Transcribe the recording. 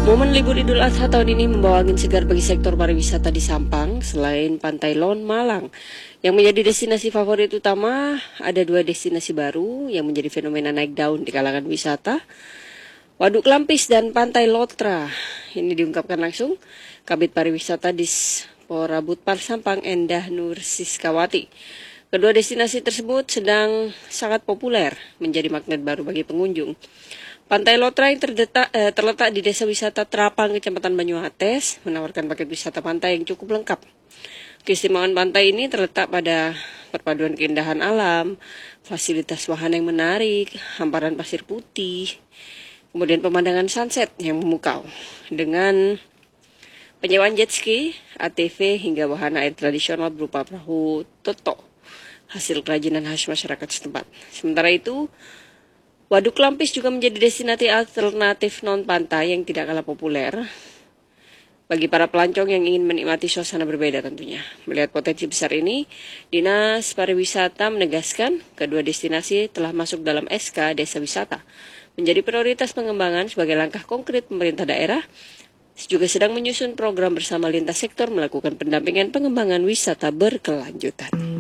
Momen libur Idul Adha tahun ini membawa angin segar bagi sektor pariwisata di Sampang. Selain Pantai Lon Malang yang menjadi destinasi favorit utama, ada dua destinasi baru yang menjadi fenomena naik daun di kalangan wisata, Waduk Lampis dan Pantai Lotra. Ini diungkapkan langsung Kabid Pariwisata Dispora Budpar Sampang Endah Nur Siskawati. Kedua destinasi tersebut sedang sangat populer menjadi magnet baru bagi pengunjung. Pantai Lotra yang terletak di Desa Wisata Trapang, Kecamatan Banyuates, menawarkan paket wisata pantai yang cukup lengkap. Keistimewaan pantai ini terletak pada perpaduan keindahan alam, fasilitas wahana yang menarik, hamparan pasir putih, kemudian pemandangan sunset yang memukau, dengan penyewaan jet ski, ATV, hingga wahana air tradisional berupa perahu toto, hasil kerajinan khas masyarakat setempat. Sementara itu, Waduk Lampis juga menjadi destinasi alternatif non-pantai yang tidak kalah populer bagi para pelancong yang ingin menikmati suasana berbeda tentunya. Melihat potensi besar ini, Dinas Pariwisata menegaskan kedua destinasi telah masuk dalam SK Desa Wisata, menjadi prioritas pengembangan sebagai langkah konkret pemerintah daerah, juga sedang menyusun program bersama lintas sektor melakukan pendampingan pengembangan wisata berkelanjutan.